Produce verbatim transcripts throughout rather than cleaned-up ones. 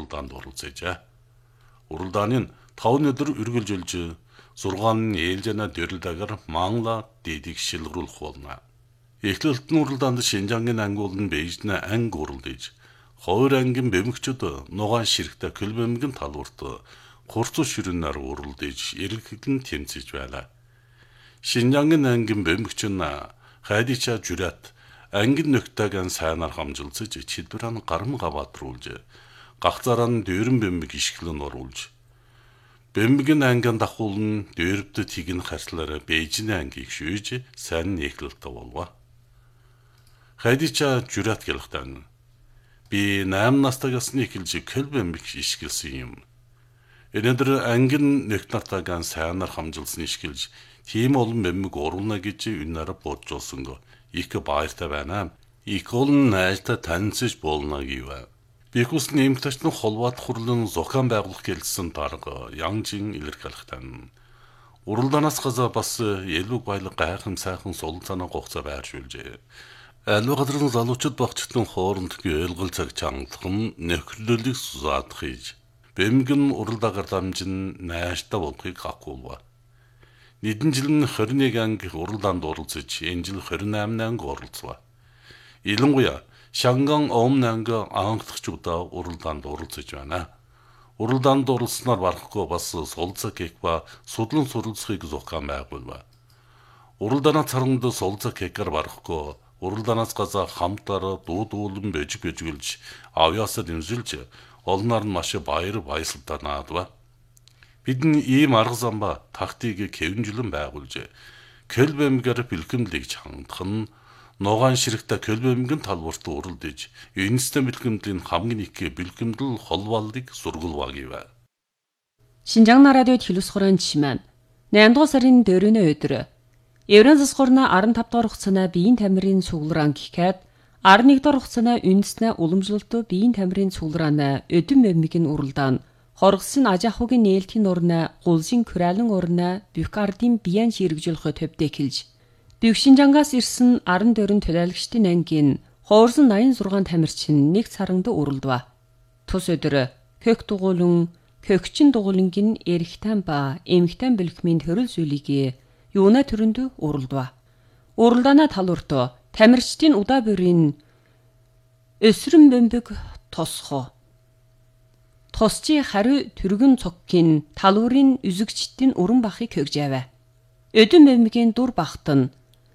уралдаанд оролцоожээ. Уралдааны таван өдөр үргэлжилж зургааны ээлжэна дөрлөдөгөр Мангла дидийг шилгэрүүлэх болно. Эхлэлт нь уралдаанд Шинжангийн анги болон Бээжний анги уралдаж, хоёр ангийн бэмгчүүд нугаан ширхтэ Көлбэмгийн талбарт хурц ширүүнээр уралдаж эргэлэн тэмцэж байлаа. Шинжангийн ангийн бэмгч нь Хайдича Журат ангин нөхдөйгэн сайнаар хамжилцаж чилбэрэн гарам гаваатруулж, гагцаараа нь дүүрэн бэмбэг ишгэлэн оруулж, бэмбэгийн ангин дахуулн дүүрбдэд хигэн харслаараа Бээжний ангийг шүүж сайн нийхлэлтэй болов. Хайдича Журат гэлхтэн би найм настайгаас нийхэлж Көлбэмбэг ишгэлсэн юм. Өнөөдөр ангин нөхд нартайгаан сайнаар хамжилсан ишгэлж тийм олон бэмбэг оруулна гэж үнээр бодчихсон. Их баяртай байна. Их олон найзтай танилцж болно гэв. Бихус нэмтэгчний холбоот хурлын зохион байгуулах гэлсэн дарга Янжин илэрхийлэхтэн. Уралдаанаас газар бас илүү баялаг гайхам сайхан сул цанаа гоцоо байршуулжээ. Аливаа газрын залуучууд багчтын хооронд ойлголт цаг чангалах нь нөхөрлөлийг сузаадах хийж, бэмгэн уралдаагаар дамжин найштай болохыг хакуулва. Нэгэн жил нь двадцать один анги уралдаанд оролцож, энэ жил двадцать восемь анги оролцов. Илэнгуяа Шанган Омн анги анхдагчудаа уралдаанд оролцож байна. Уралдаанд оролцсноор барахгүй бас сулцаг кек ба судлан суралцахыг зохион байгуулва. Уралдаанаа царганд сулцаг кекээр барахгүй уралдаанаас газар хамтаар дуудуулан бэж бэжгэлж авьяасаа дэмжүүлж олноор нь маш баяр баясгалтай наадва. Бидний ийм арга замба тактикийг хэвнжлэн байгуулж, Көлбэмгээр бэлгэмдлийг хандах нь нугаан ширхтэ Көлбэмгийн талбарт уралдаж, Юнеско бэлгэмдлийн хамгийн их бэлгэмдэл холбоолыг сургуулва гэв. Шинжаан радиод хэлусгорын жишмэн найман дугаар сарын дөрөвний өдөр Еврейн засгуурна арван тавд дугаар хугацааны биеийн тамирын цугларан гэхэд арван нэг дугаар хугацааны үндэснэ уламжлалт биеийн тамирын цугларааны өдөн мэммигийн уралдаан хоргосын ажаахугийн нээлтийн урна гулсын күралан урна Бюкардийн биян ширгэжүүлэх төвдөө хэлж Бюк Шинжангаас ирсэн арван дөрвөн төлөөлөгчдийн ангийн хуурсан восемь тамирчин нэг саранд уралдва. Тус өдөр кök дугуулан көгчин дугуулангийн эрэгтэн ба эмэгтэн бэлгмийн төрөл зүйлийг юуна төрөнд уралдва. Уралдаана талуурт тамирчдын удаа бүрийн өсрөн бэмбэг тосхо. Тосчи хариу түргэн цогкийн талуурын үзэгчдийн уран бахыг хөгжээвэ. Өдөн бэмбэгийн дур бахтан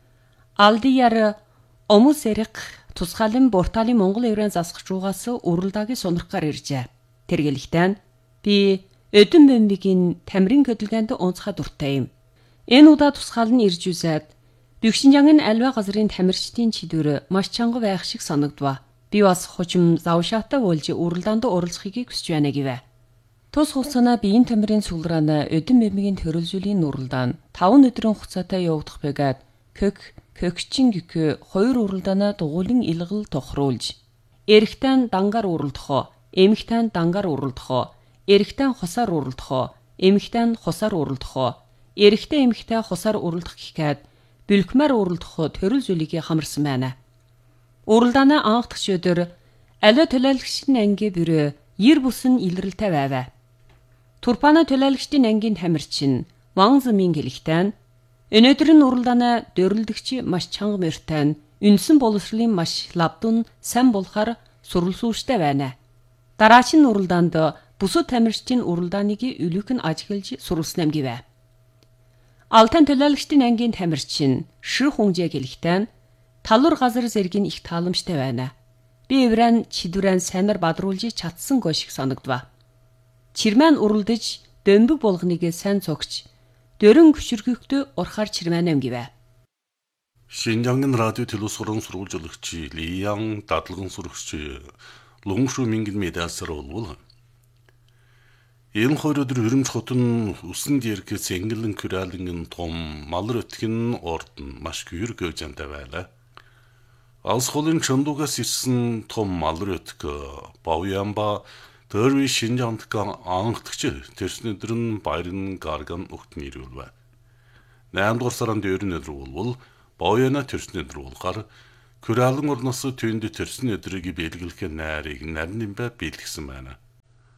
Алдияр Омусэрэг тусгаалan Борталын Монгол Еврейн засагчуугаас уралдаагийн сонирхгаар иржээ. Тэргэлэхтэн би өдөн бэмбэгийн тамирын хөдөлгөөнд онцгой дуртай юм. Энэ удаа тусгаал нь ирж үзээд Бюк Шинжангийн аливаа газрын тамирчдын чидвэр маш чанга байх шиг санагдва. Би бас хожим завшаатай болж уралдаанд оролцохыг хүсэж байна гэвэ. Тус хугацааны биеийн тамирын цугларааны өдөн бэмбэгийн төрөлжүүлийн уралдаан таван өдрийн хугацаатай явагдах байгаад кök көгчин гүкө хоёр уралдаанаа дугуулan илгэл тохируулж эрэгтэн дангаар уралдахоо, эмэгтэн дангаар уралдахоо, эрэгтэн хосаар уралдахоо, эмэгтэн хосаар уралдахоо, эрэгтэн эмэгтэй хосаар уралдах гэхэд бэлгмээр уралдахоо төрөл зүйлийг хамарсан байна. Уралдаанаа анхдагч өдөр аливаа төлөөлөгчдийн анги бүрөө ер бусан илрэлтэй байваа. Турпана төлөөлөгчдийн ангийн тамирчин Ван Змин гэлэхтэн өнөөдөр нь уралдаанаа дөрлөгч маш чанга мөртэн үндсэн боловсролын маш лавдун сайн болохаар сурвалжуулжтай байна. Дараагийн уралдаанд бусад тамирчдын уралдааныг өлөг нь ажиглаж сурвалжсан гэвэ. Алтан төлөөлөгчдийн ангийн тамирчин Шир Хунжэ гэлэхтэн талуур газар зэргийн их тааламжтай байна. Би Еврейн чидвэрэн сайнаар бадруулж чадсан гоо шиг санагдва. Чирмэн уралдаж дөмбөг болгоныг сайн цогч дөрөн гүширхэгтө урахаар чирмэнэм гэвэ. Шинжангийн радио телевизорын сурвалжуулагч Лиян дадлагын сурагч Лунгшу Мингэн медиасаар болвол энэ хоёр өдөр хөрөмж хотын үсэн дээрх цэнгэлэн күралын том малар өтгөн ордон маш гүр гөвжантай байлаа. Алс холын чондугаас ирсэн том малар өтг Бавьянба Дөрви Шинжаанд анхдагч тэрснэдэр нь баярын гарган өгтөн ирүүлвэ. найман дугаар сарын дөрөвний өдөр болвол Бавьяна тэрснэдэр болгоор Күралан орноос түйнд тэрсэн өдрийг бэлгэлэх найрыг нарийн бай бэлгсэн байна.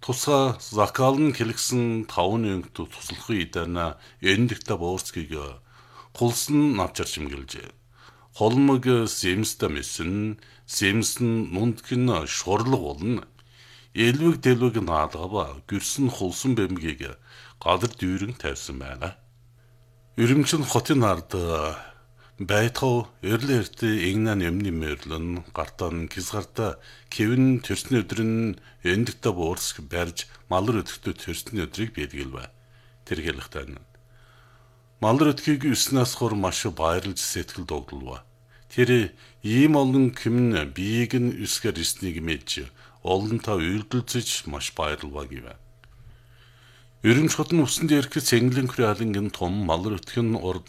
Тусга закалын келгсэн таван өнгөт туслахын идана эндэгтэ боорцгийг хулсан навчарч имгэлжээ. Холмог сэмстэ мэсэн сэмсэн мундгин шурлаг болно. Элвэг дэлвэг наалгава гэрсэн хулсан бэмгийг гадар дүүрэн тавьсан байна. Үрэмчин хотын ард байтгав эрлэртэ игнан юмны мэрлэн гартан кизгарта кевин төрсний өдрөн эндэгтэ боорск барьж малар өдөгтө төрсний өдрийг бэлгэлвэ. Тэр хэлэхтэн. Малар өдгийг үснээс хор маш баярлж сэтгэл догдолва. Тэр ийм олон кимн биеийг нь үсгэр ирснийг мэдж олонтаа үйлдэлцэж маш баярлва гэвэ. Үрэмч хотын усан дээрх цэнгэлэн кралингийн том малар өтгөн урд